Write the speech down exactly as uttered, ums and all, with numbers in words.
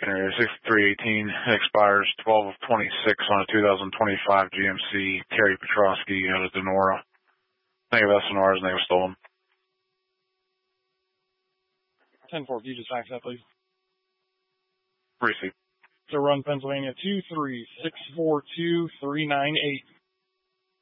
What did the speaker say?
area, sixty-three eighteen, expires twelve of twenty-six on a two thousand twenty-five G M C Terry Petrosky out of Denora. Name of S N R's, name was stolen. ten four, can you just fax that, please? Receipt. To run Pennsylvania two three six four two three nine eight.